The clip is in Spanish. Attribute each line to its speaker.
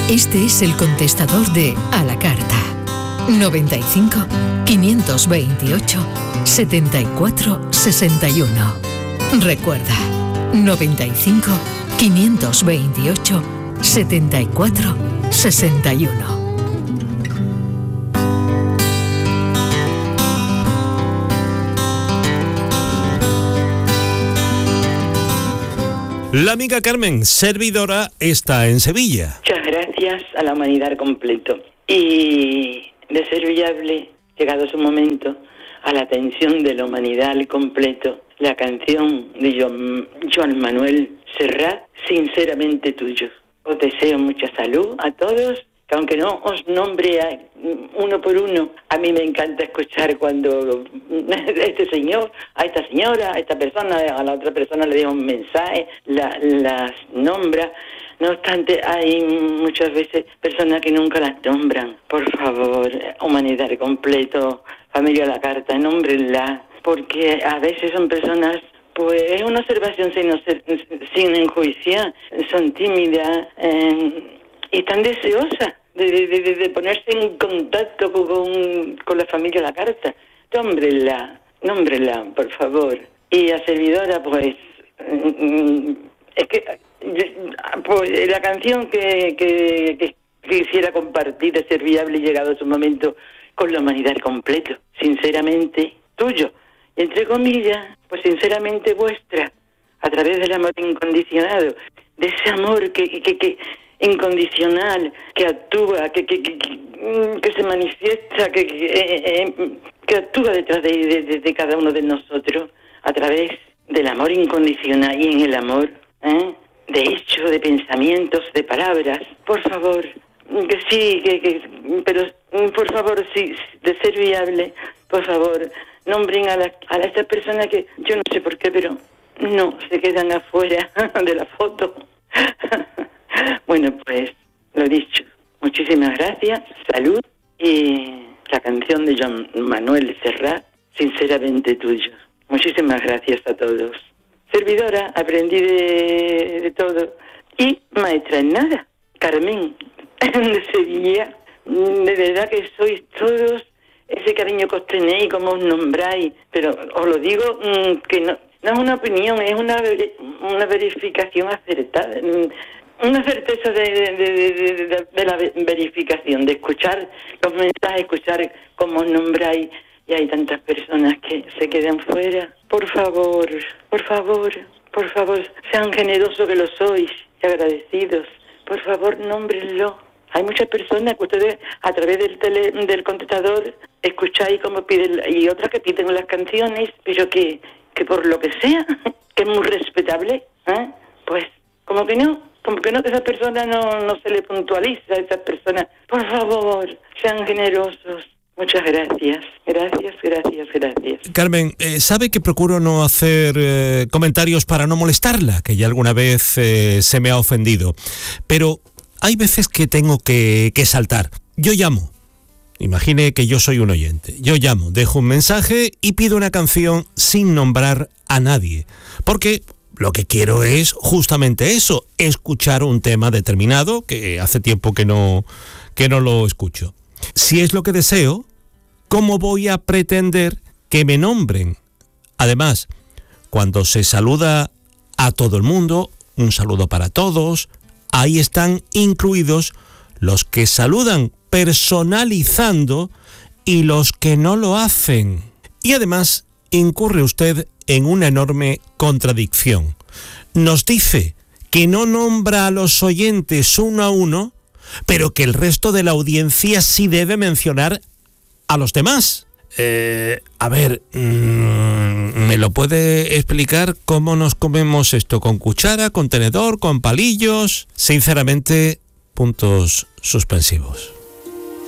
Speaker 1: Este es el contestador de A la Carta. 95 528 74 61. Recuerda, 95 528 74 61.
Speaker 2: La amiga Carmen, servidora, está en Sevilla.
Speaker 3: Muchas gracias a la humanidad al completo. Y de ser viable, llegado su momento, a la atención de la humanidad al completo, la canción de Joan Manuel Serrat, Sinceramente Tuyo. Os deseo mucha salud a todos, que aunque no os nombre uno por uno, a mí me encanta escuchar cuando este señor, a esta señora, a esta persona, a la otra persona le deja un mensaje, las nombra. No obstante, hay muchas veces personas que nunca las nombran. Por favor, humanidad al completo, familia a la carta, nómbrenla, porque a veces son personas, pues es una observación sin enjuiciar, son tímidas y tan deseosas de ponerse en contacto con la familia a la carta. Nómbrenla, por favor. Y a servidora, pues, es que pues, la canción que quisiera compartir de ser viable y llegado a su momento con la humanidad al completo. Sinceramente tuyo. Y entre comillas, pues sinceramente vuestra, a través del amor incondicionado, de ese amor que incondicional, que actúa, que se manifiesta, que actúa detrás de cada uno de nosotros, a través del amor incondicional y en el amor, de hechos, de pensamientos, de palabras. Por favor, que sí, pero por favor, sí, de ser viable, por favor, nombren a estas personas que yo no sé por qué, pero no se quedan afuera de la foto. Bueno, pues lo dicho, muchísimas gracias, salud, y la canción de Joan Manuel Serrat, Sinceramente Tuyo. Muchísimas gracias a todos. Servidora, aprendí de todo. Y maestra en nada, Carmen, de Sevilla. De verdad que sois todos, ese cariño que os tenéis, como os nombráis, pero os lo digo que no es una opinión, es una verificación acertada. Una certeza de la verificación, de escuchar los mensajes, escuchar cómo os nombráis, y hay tantas personas que se quedan fuera. Por favor, sean generosos que lo sois y agradecidos. Por favor, nómbrenlo. Hay muchas personas que ustedes a través del contestador escucháis cómo piden, y otras que piden las canciones, pero que por lo que sea, que es muy respetable, pues como que no, que esa persona no se le puntualiza a esas personas. Por favor, sean generosos. Muchas gracias.
Speaker 2: Carmen, sabe que procuro no hacer comentarios para no molestarla, que ya alguna vez se me ha ofendido, pero hay veces que tengo que saltar. Yo llamo, imagine que yo soy un oyente, yo llamo, dejo un mensaje y pido una canción sin nombrar a nadie, porque lo que quiero es justamente eso, escuchar un tema determinado que hace tiempo que no lo escucho. Si es lo que deseo, ¿cómo voy a pretender que me nombren? Además, cuando se saluda a todo el mundo, un saludo para todos, ahí están incluidos los que saludan personalizando y los que no lo hacen. Y además, incurre usted en una enorme contradicción. Nos dice que no nombra a los oyentes uno a uno, pero que el resto de la audiencia sí debe mencionar a los demás. A ver, ¿me lo puede explicar cómo nos comemos esto? ¿Con cuchara, con tenedor, con palillos? Sinceramente, puntos suspensivos.